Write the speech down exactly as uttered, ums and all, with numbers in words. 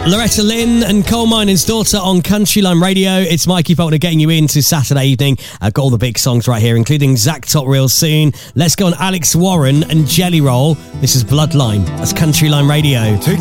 Loretta Lynn and Coal Miner's Daughter on Countryline Radio. It's Mikey Faulkner getting you into Saturday evening. I've got all the big songs right here, including Zach Top real soon. Let's go on Alex Warren and Jelly Roll. This is Bloodline. That's Countryline Radio.